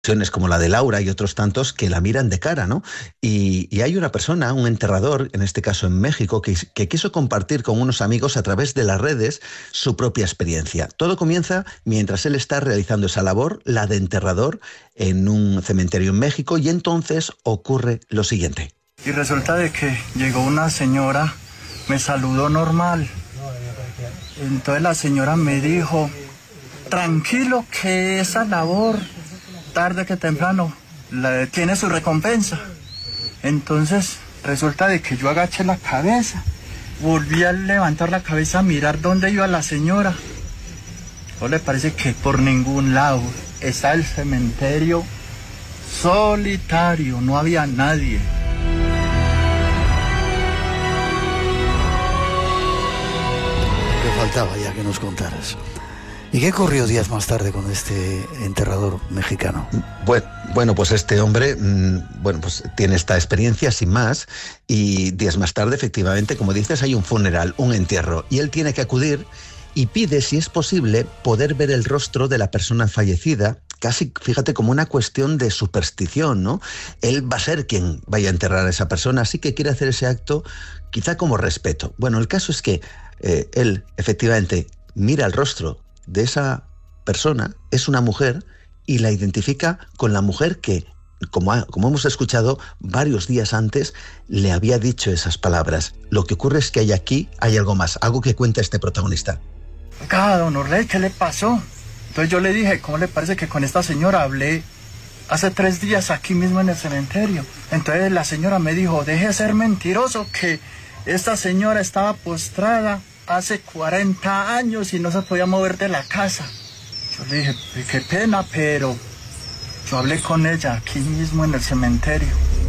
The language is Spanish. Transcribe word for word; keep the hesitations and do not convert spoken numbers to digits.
como la de Laura y otros tantos que la miran de cara, ¿no? Y, y hay una persona, un enterrador, en este caso en México, que, que quiso compartir con unos amigos a través de las redes su propia experiencia. Todo comienza mientras él está realizando esa labor, la de enterrador, en un cementerio en México, y entonces ocurre lo siguiente. Y resulta de que llegó una señora, me saludó normal. Entonces la señora me dijo, tranquilo que esa labor, tarde que temprano, la, tiene su recompensa. Entonces resulta de que yo agaché la cabeza, volví a levantar la cabeza a mirar dónde iba la señora. ¿No le parece que por ningún lado? Está el cementerio solitario, no había nadie. Te faltaba ya que nos contaras. ¿Y qué ocurrió días más tarde con este enterrador mexicano? Bueno, bueno, pues este hombre, bueno, pues tiene esta experiencia sin más, y días más tarde, efectivamente, como dices, hay un funeral, un entierro, y él tiene que acudir y pide, si es posible, poder ver el rostro de la persona fallecida, casi, fíjate, como una cuestión de superstición, ¿no? Él va a ser quien vaya a enterrar a esa persona, así que quiere hacer ese acto quizá como respeto. Bueno, el caso es que eh, él, efectivamente, mira el rostro de esa persona, es una mujer, y la identifica con la mujer que, como, ha, como hemos escuchado, varios días antes le había dicho esas palabras. Lo que ocurre es que hay aquí, hay algo más, algo que cuenta este protagonista. Oiga, don Orley, ¿qué le pasó? Entonces yo le dije, ¿cómo le parece que con esta señora hablé hace tres días aquí mismo en el cementerio? Entonces la señora me dijo, deje de ser mentiroso, que esta señora estaba postrada hace cuarenta años y no se podía mover de la casa. Yo le dije, qué pena, pero yo hablé con ella aquí mismo en el cementerio.